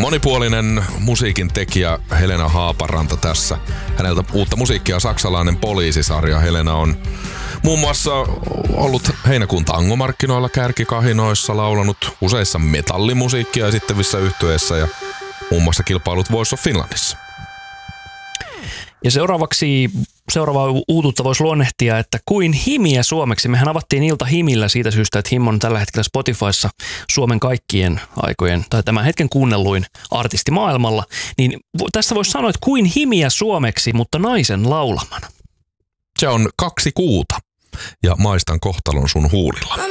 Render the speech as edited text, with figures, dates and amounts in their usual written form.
Monipuolinen musiikin tekijä Helena Haaparanta tässä. Häneltä uutta musiikkia saksalainen Poliisisarja. Helena on muun muassa ollut heinäkuun tangomarkkinoilla kärkikahinoissa, laulanut useissa metallimusiikkia esittävissä yhtyeissä ja muun muassa kilpailut Voice of Finlandissa. Ja seuraavaa uutuutta voisi luonnehtia, että kuin himiä suomeksi. Mehän avattiin ilta himillä siitä syystä, että Him on tällä hetkellä Spotifyssa Suomen kaikkien aikojen tai tämän hetken kuunnelluin artisti maailmalla. Niin tässä voisi sanoa, että kuin himiä suomeksi, mutta naisen laulamana. Se on 2 kuuta ja maistan kohtalon sun huulilla.